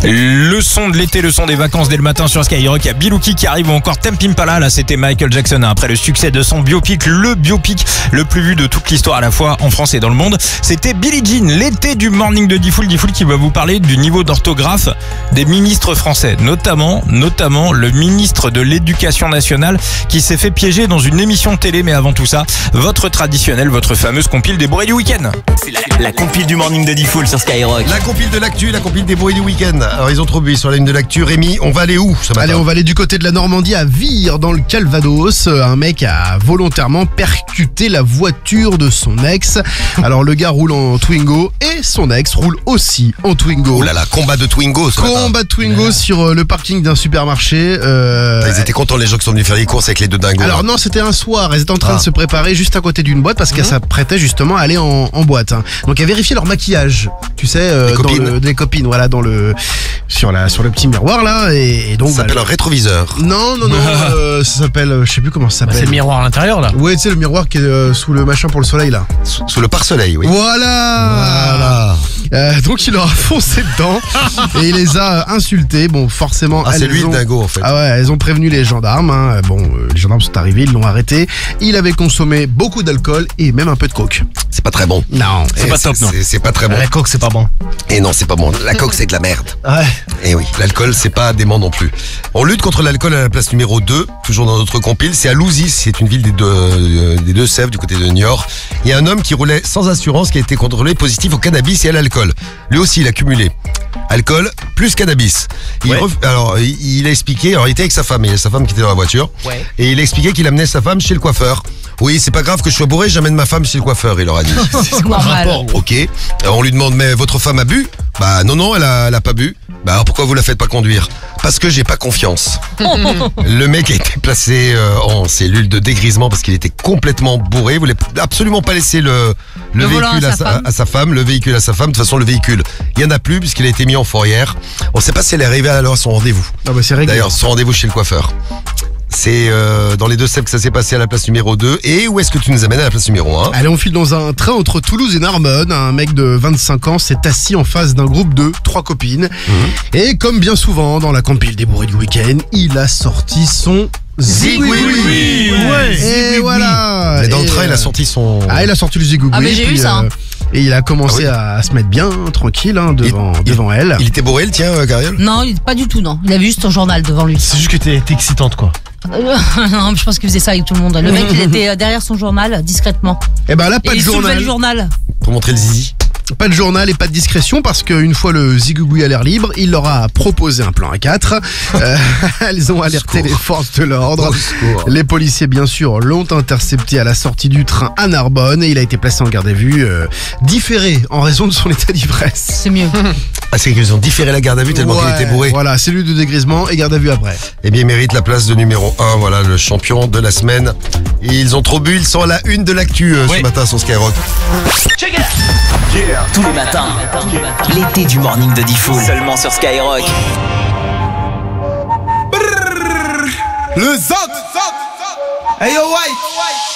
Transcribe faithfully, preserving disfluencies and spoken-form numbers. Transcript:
Le son de l'été, le son des vacances dès le matin sur Skyrock. Il y a Bilouki qui arrive ou encore Temp Impala. Là, c'était Michael Jackson après le succès de son biopic, le biopic le plus vu de toute l'histoire à la fois en France et dans le monde. C'était Billie Jean, l'été du morning de Diffoul. Diffoul qui va vous parler du niveau d'orthographe des ministres français, notamment, notamment le ministre de l'Éducation nationale qui s'est fait piéger dans une émission de télé. Mais avant tout ça, votre traditionnel, votre fameuse compile des bourrées du week-end. C'est la, la compile du morning de Diffoul sur Skyrock. La compile de l'actu, la compile des bourrées du week-end. Alors ils ont trop bu sur la ligne de l'actu. Rémi, on va aller où ce matin? Allez, on va aller du côté de la Normandie à Vire, dans le Calvados. Un mec a volontairement percuté la voiture de son ex. Alors le gars roule en Twingo et son ex roule aussi en Twingo. Oh là là, combat de Twingo ce matin. Combat de Twingo ouais. sur le parking d'un supermarché. Euh... Ils étaient contents les gens qui sont venus faire les courses avec les deux dingos. Alors non, c'était un soir. Ils étaient en train ah. de se préparer juste à côté d'une boîte parce qu'elle mmh. s'apprêtait justement à aller en, en boîte. Hein. Donc à vérifier leur maquillage. Tu sais, euh, des dans copines. Le, des copines, voilà, dans le sur la sur le petit miroir là. Et, et donc ça s'appelle bah, un rétroviseur. Non, non, non. euh, ça s'appelle, je sais plus comment ça s'appelle. Bah, c'est le miroir à l'intérieur là. Ouais, tu sais le miroir qui est euh, sous le machin pour le soleil là. Sous, sous le pare-soleil, oui. Voilà. Voilà. Euh, donc il leur a foncé dedans et il les a insultés. Bon, forcément. Ah, c'est lui ont... le dingo en fait. Ah ouais, elles ont prévenu les gendarmes. Hein. Bon, euh, les gendarmes sont arrivés, ils l'ont arrêté. Il avait consommé beaucoup d'alcool et même un peu de coke. C'est pas très bon. Non, c'est pas top, non. C'est, c'est pas très bon. La coke, c'est pas bon. Et non, c'est pas bon. La coke, c'est de la merde. Ouais. Et oui, l'alcool, c'est pas dément non plus. On lutte contre l'alcool à la place numéro deux, toujours dans notre compile. C'est à Louzis, c'est une ville des deux, euh, des Deux-Sèvres, du côté de Niort. Il y a un homme qui roulait sans assurance qui a été contrôlé positif au cannabis et à l'alcool. Lui aussi, il a cumulé alcool plus cannabis. Il ouais. ref... Alors, il, il a expliqué, alors il était avec sa femme, il y a sa femme qui était dans la voiture. Ouais. Et il a expliqué qu'il amenait sa femme chez le coiffeur. Oui, c'est pas grave que je sois bourré, j'amène ma femme chez le coiffeur, il leur a dit. C'est quoi le rapport? Ok. Alors on lui demande, mais votre femme a bu? Bah non, non, elle a, elle a pas bu. Bah alors pourquoi vous la faites pas conduire? Parce que j'ai pas confiance. Le mec a été placé euh, en cellule de dégrisement parce qu'il était complètement bourré. Il voulait absolument pas laisser le, le, le véhicule à, à, sa, à sa femme, le véhicule à sa femme. De toute façon, le véhicule, il y en a plus puisqu'il a été mis en fourrière. On sait pas si elle est arrivée alors à son rendez-vous. Ah bah c'est réglé. D'ailleurs, son rendez-vous chez le coiffeur. C'est euh, dans les Deux-Sèvres que ça s'est passé à la place numéro deux. Et où est-ce que tu nous amènes à la place numéro un? Allez, on file dans un train entre Toulouse et Narbonne. Un mec de vingt-cinq ans s'est assis en face d'un groupe de trois copines. Mmh. Et comme bien souvent dans la compile des bourrés du week-end, il a sorti son Zigouigoui. Oui, ouais. Et Zigouigoui. Voilà. Mais dans et le train, il a sorti son... Ah, il a sorti le Zigouigoui. Ah, mais j'ai puis, eu ça. Hein. Euh, et il a commencé ah, oui. à se mettre bien, tranquille, hein, devant, il, devant il, elle. Il était bourré, le tien, euh, Cariole? Non, il, pas du tout, non. Il avait juste son journal devant lui. C'est juste que t'es, t'es excitante, quoi. Non, je pense qu'il faisait ça avec tout le monde. Le mec, il était derrière son journal, discrètement. Et ben là, pas et de il journal. soulevait le journal. Pour montrer le zizi. Pas de journal et pas de discrétion parce qu'une fois le Zigouigoui à l'air libre, il leur a proposé un plan à quatre. Euh, elles ont alerté les forces de l'ordre. Les policiers, bien sûr, l'ont intercepté à la sortie du train à Narbonne et il a été placé en garde à vue, euh, différé en raison de son état d'ivresse. C'est mieux. Ah, c'est qu'ils ont différé la garde à vue tellement ouais, qu'il était bourré. Voilà, cellule de dégrisement et garde à vue après. Eh bien, il mérite la place de numéro un. Voilà, le champion de la semaine. Et ils ont trop bu, ils sont à la une de l'actu euh, oui. ce matin sur Skyrock. Check it out. Yeah. Tous les matins, l'été du morning de Diffoul. Seulement sur Skyrock. Le zot. Hey yo, white.